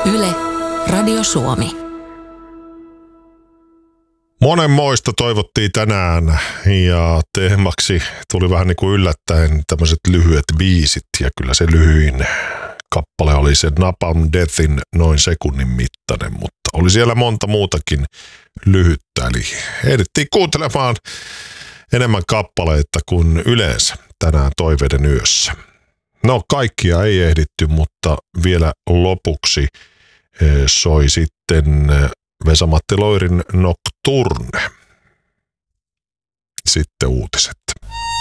Yle, Radio Suomi. Monenmoista toivottiin tänään ja teemaksi tuli vähän niin kuin yllättäen tämmöiset lyhyet biisit ja kyllä se lyhyin kappale oli se Napalm Deathin noin sekunnin mittainen, mutta oli siellä monta muutakin lyhyttä, eli ehdittiin kuuntelemaan enemmän kappaleita kuin yleensä tänään toiveiden yössä. No kaikkia ei ehditty, mutta vielä lopuksi soi sitten Vesa-Matti Loirin Nocturne. Sitten uutiset.